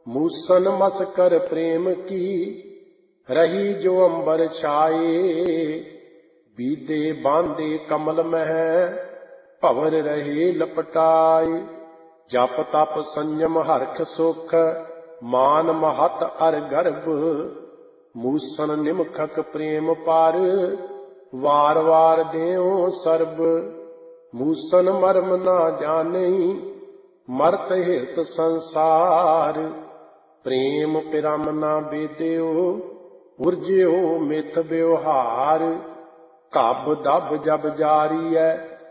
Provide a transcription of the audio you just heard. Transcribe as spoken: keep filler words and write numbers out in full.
मूसन मस्कर प्रेम की रही जो अंबर छाए। बीदे बांधे कमल मह भंवर रहे लपटाए। जप तप संयम हरख सुख मान महत अर गर्भ। मूसन निमखक प्रेम पर वार वार देओ सर्ब। मूसन मर्म ना जाने मरत हित संसार। प्रेम पिरम ना बेद्यो उर्ज्यो मिथ व्यवहार। कब दब जब जारी है